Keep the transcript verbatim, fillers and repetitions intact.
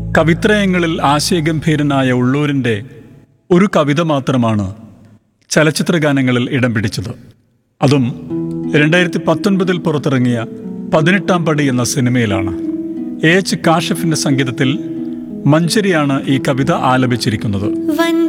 കവിത്രയങ്ങളിൽ ആശയഗംഭീരനായ ഉള്ളൂരിൻ്റെ ഒരു കവിത മാത്രമാണ് ചലച്ചിത്രഗാനങ്ങളിൽ ഇടം പിടിച്ചത്. അതും രണ്ടായിരത്തി പത്തൊൻപതിൽ പുറത്തിറങ്ങിയ പതിനെട്ടാം പടി എന്ന സിനിമയിലാണ്. എ എച്ച് കാഷിഫിൻ്റെ സംഗീതത്തിൽ മഞ്ചരിയാണ് ഈ കവിത ആലപിച്ചിരിക്കുന്നത്.